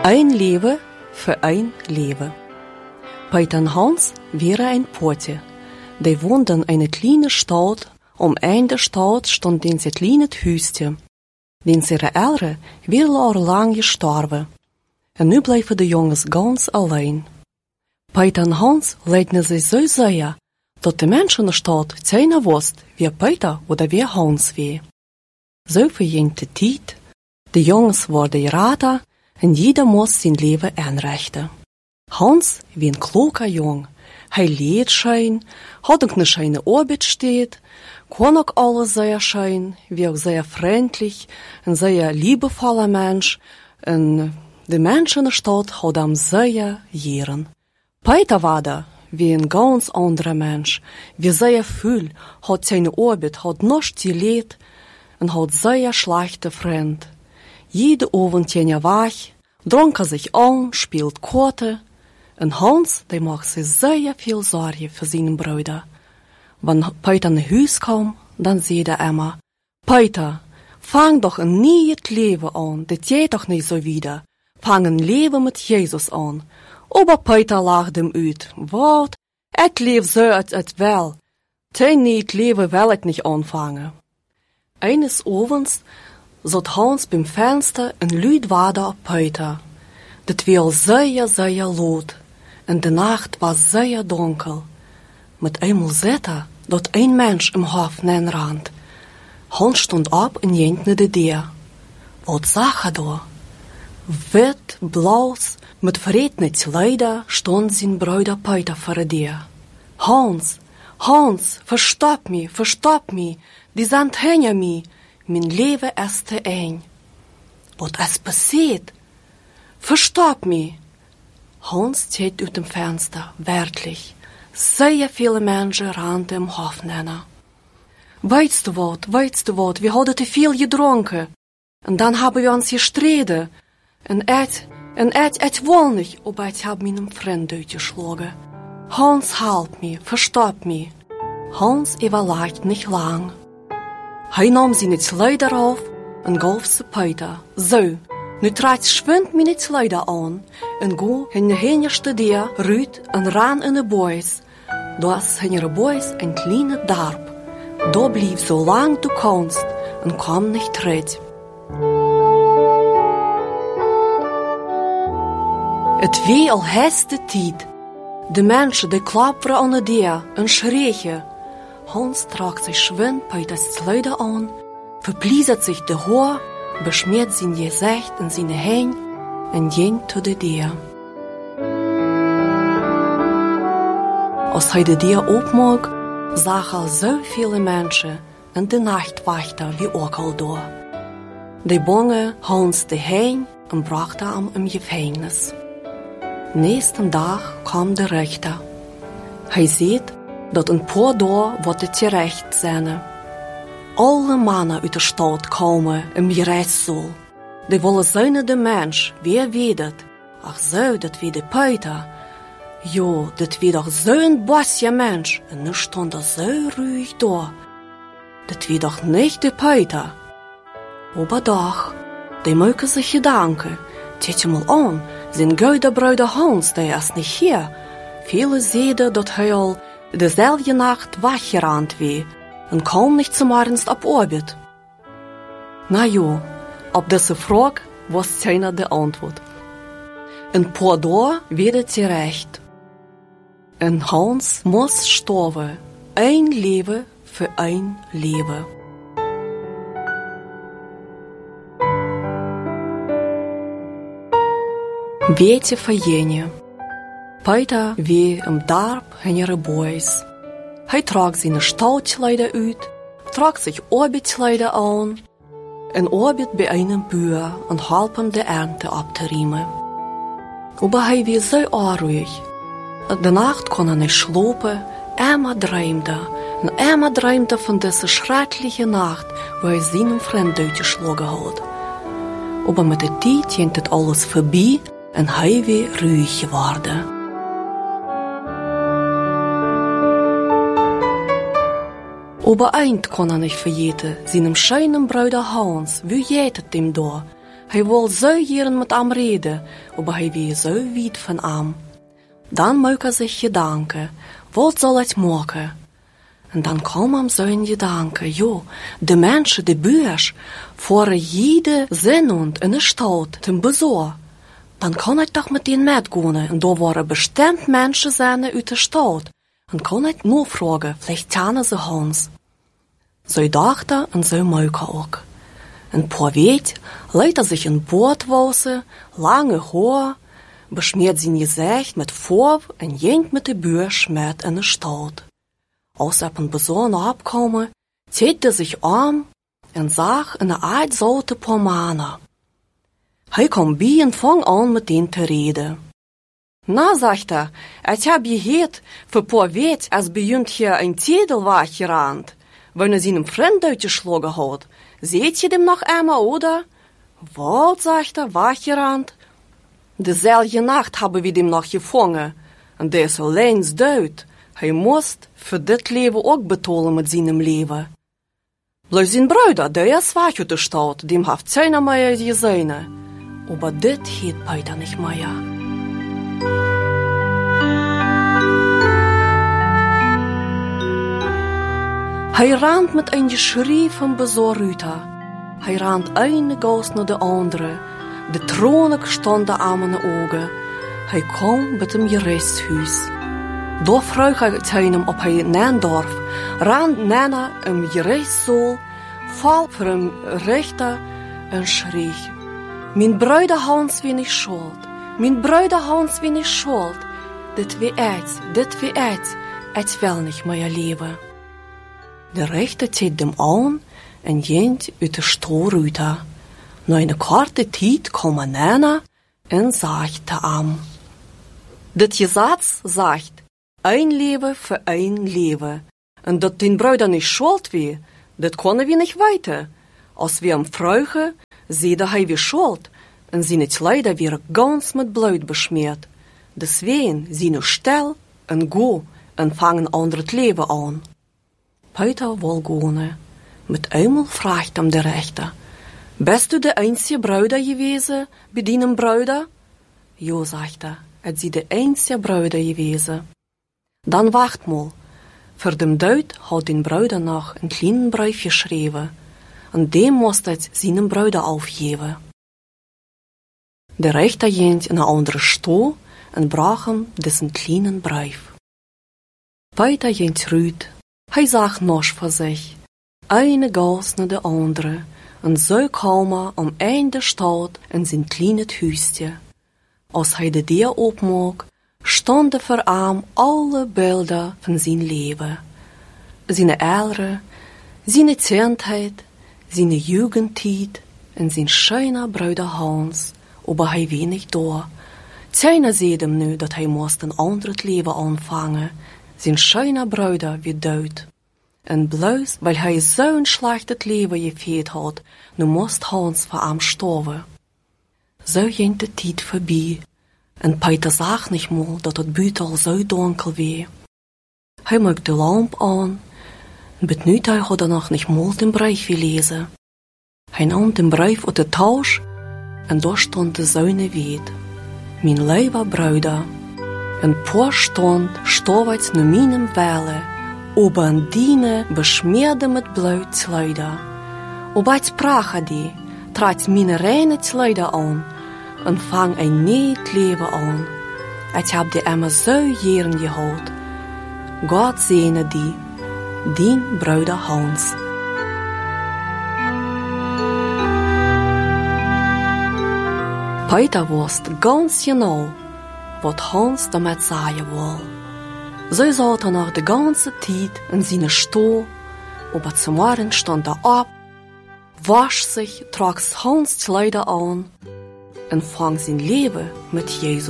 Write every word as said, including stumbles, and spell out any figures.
Ein Leben für ein Leben. Peter und Hans waren ein Pote. Die woonden in eine kleine Stadt. Om eind der Stadt stond eens het kleine huisje. Dins ihre Eltern waren al lang gestorven. En nu bleven de jongens ganz alleen. Peter en Hans leidden zich zo zeer, dat de mensen in de stad zeker wist wie Peter oder wie Hans was. Zo verging de tijd, de jongens worden geraden en ieder moest zijn leven inrichten. Hans was een kloke jong. Hij leed schijn, had ook een schijne arbeid steed, kon ook alles zeer schijn, was ook zeer vriendelijk, een zeer liebevolle mens, en de mensen in de stad hadden hem zeer jaren. Peter was da, wie een ganz andere mens, wie zeer veel, had zijn arbeid, had niets geleerd, en had zeer slechte vriend. Jede avond ging hij weg, dronk er zich aan, speelt kaarten. En Hans, die macht sich sehr viel Sorge für seinen Bruder. Wenn Peter nach Haus kam, dann sagt er immer, Peter, fang doch ein neues Leben an, das geht doch nicht so wieder. Fang ein Leben mit Jesus an. Aber Peter lacht ihm uit. Wat? Ik leef zo als het wel. Zijn nieuw leven wil ik niet aanvangen. Eines Abends zat Hans beim Fenster en luid waadde op Peter. Dat was zeer, zeer laut. En de nacht was zeer donker. Met eenmaal zette dat een mens im hof rand. Hans stond op en ging naar de deur. Wat zag hij daar? Wit, blauw, met verredene kleider stond zijn bruder Peter voor de deur. Hans, Hans, verstop me, verstop me, die zijn tegen me. Mijn leven is te eng. Wat is passiert? Verstop me. Hans steht uit dem Fenster, werklich. Sehr viele Menschen rannten im Hof nennen. Weißt du wat, weißt du wat, wir hadden te veel gedronken. En dan hebben wir uns gestreden. En ik, en ik, ik wil niet, aber ik heb mijn vriend uitgeschlagen. Hans, help me, verstop me. Hans überlegt nicht lang. Hij nam zijn kleider auf en gaf ze Peter. Zo. Nu trekt schwind mijn kleider aan en go in de henigste deur ruit en ran in de boys. Dat in de boys een kleine dorp. Daar blijf zo lang du kannst en kom niet terug. Het was al heste tijd. De mensen die klapperen aan de deur en schreeuwen. Hans tragt zich schwind Peters kleider aan, verpliezert zich de haar, besmeert zijn gezicht en zijn heen en ging tot de deur. Als hij de deur opmaakte, zag hij zoveel mensen en de nachtwachter wie ook al door. Die bongen Hans de heen en brachten hem in gevangenis. Nächsten dag kwam de rechter. Hij ziet dat een paar dagen wordt het terecht zijn. Alle mannen uit de stad komen in gerechtszaal. Die willen zijn de mens, wie weet het. Ach zo, dat weet de Peter. Jo, dat weet toch zo'n bosje mens. En nu stond er zo ruhig daar. Dat weet toch niet de Peter. Aber doch, die maken zich gedanken. Zet je mal aan, zijn goede bruder Hans, die is niet hier. Viele zeiden dat hij al dezelfde nacht weggerand was en kaum niet zum Ernst op arbeid. Na ja, op deze vraag was keiner de antwoord. Een paar dagen werd het terecht. En Hans moest sterven. Een leven voor een leven. Beetje vergingen. Peter was im dorp in ihre boys. Hij trok zijn stoutkleider uit, trok zich arbeidskleider aan en arbeid bij een boer en hielp hem de ernte op te riemen. Aber hij was zo onruhig. De nacht kon hij niet slapen, immer droomde en immer droomde van deze schreckliche nacht, waar hij zijn vriend uitgeslagen had. Aber met de tijd ging het alles voorbij en hij was ruhig geworden. Aber eins kann er nicht vergeten, seinem scheinen Bruder Hans, wie geht es dem da? Hij wil zo jaren met hem reden, maar hij weer zo weit van hem. Dan maakt hij zich gedanken, wat zal het maken? En dan kwam hem zo in gedanken, joh, de mensen, de beurs, voor jede zinnend in de stad te bezoeken. Dan kan ik toch met die metgaan, en daar waren bestemd mensen zijn uit de stad. En kan ik nog vragen, vielleicht kennen ze ons. Zij dachten en zij maken ook. Een paar weet, leidt er zich een boordwassen, lange haar, besmeert zijn gezicht met vorm en jengt met de beurs met in de stad. Als hij op een bezoek opkomen, zette hij zich om en zag een uitzoute pomane. Hij kwam bij en vang aan met hen te reden. Nou, zegt hij, ik heb je gehoord, voor paar weet, als bij jullie hier een titel weggerand, wanneer ze een vriend uitgeslagen had. Ziet je hem nog eenmaal, oder? Wat, zegt hij, weggerand? Dezelfde nacht hebben we hem nog gevangen, en dat is alleen dood. Hij moest voor dit leven ook betalen met zijn leven. Blijf zijn bruider, die is weg uit de stad, die heeft zijn meer gezien. Maar dit heet Peter niet meer. Hij rent met een geschrei van bezorgdheid. Hij rent een gast naar de andere. De tronen stonden aan mijn ogen. Hij kwam met een gerechtshuis. Daar vroeg hij hem op hij neendorf. Rent nena een gerechtszaal, val voor een rechter en schreef. Mijn bruider Hans wie niet schuld. Mijn bruider Hans wie niet schuld. Dit wie uit, dit wie uit. Het wil niet meer leven. De rechter zet hem aan en ging uit de stoelruite. Na een korte tijd kwam een nena en zegt te hem. Dit gezet zegt, een leven voor een leven. En dat die bruider niet schuld was, dat konden we niet weten. Als we hem vroegen, zeide hij weer schuld. En zijn kleider weer gans met bloed besmeerd. Deswegen zijn nu stil en go en vangen ander het leven aan. Peter wil gaan. Met eenmaal vraagt hem de rechter. Best u de enige bruider geweest bij die bruider? Jo, zegt hij, het is de enige bruider geweest. Dan wacht mal. Voor de dood had die bruider nog een klein brief geschreven. En die moest het zijn bruider afgeven. De rechter ging in een andere stoel en bracht hem deze kleine brief. Peter ging terug. Hij zag nog voor zich. Eine gast naar de andere. En zo kwam hij om een de stad in zijn kleine huisje. Als hij de deur opmaakte, stonden voor hem alle beelden van zijn leven. Zijn ouderen, zijn kindheid, zijn jugendtijd en zijn schöne bruider Hans. Maar hij weet niet door. Zijne zeide hem nu dat hij moest een ander leven aanvangen. Zijn schöne bruider weer dood. En bloos, weil hij zo'n slecht leven geveerd had, nu moest Hans voor hem sterven. Zo ging de tijd voorbij. En Peter zag niet meer dat het buiten al zo donker was. Hij maakte de lamp aan. En bet hij had er nog niet meer den brief gelezen. Hij nam den brief uit de tas. En daar stond de zuine weet. Mijn lieve bruider. Een paar stond stort nu mijn welle. Ober een diene besmeerde met bloed kleider. Ober het sprache die, trad mijn reine kleider aan. En vang een nieuw leven aan. Ik heb die immer zo jaren gehad. God zene die, dien bruider Hans. Peter wist ganz genau, wat Hans damit zeggen wil. Zo zat er nog de ganze tijd in zijn stoel, aber zum Morgen stond er op, wasch zich, trok Hans kleider aan en vang zijn leven met Jezus.